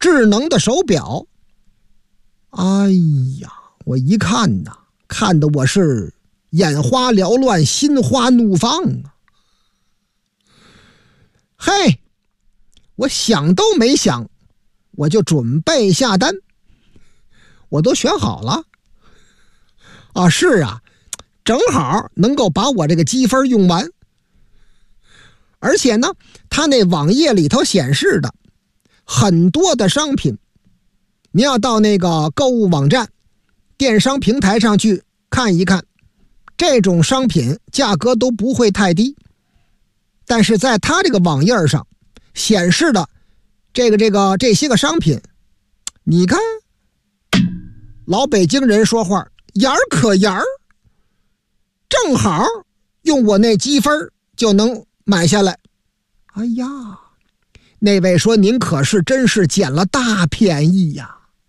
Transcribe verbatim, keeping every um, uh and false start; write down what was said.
智能的手表。哎呀，我一看呐，看得我是眼花缭乱，心花怒放啊！嘿，我想都没想，我就准备下单，我都选好了。啊，是啊，正好能够把我这个积分用完。而且呢，它那网页里头显示的很多的商品，你要到那个购物网站、电商平台上去看一看，这种商品价格都不会太低。但是在它这个网页上显示的这个这个这些个商品，你看，老北京人说话眼儿可眼儿，正好用我那积分就能买下来。哎呀，那位说您可是真是捡了大便宜呀！